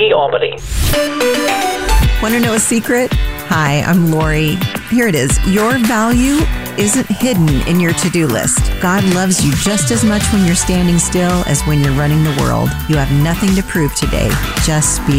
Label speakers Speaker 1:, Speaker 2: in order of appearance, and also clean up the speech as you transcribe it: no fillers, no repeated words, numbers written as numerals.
Speaker 1: Albany, Albany.
Speaker 2: Want to know a secret? Hi, I'm Lori. Here it is. Your value isn't hidden in your to-do list. God loves you just as much when you're standing still as when you're running the world. You have nothing to prove today. Just be